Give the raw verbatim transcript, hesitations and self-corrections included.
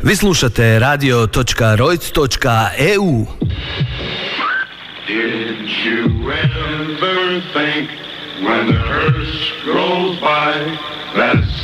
Vi slušate radio točka rojc točka e u. Did you ever think when the earth scrolls by that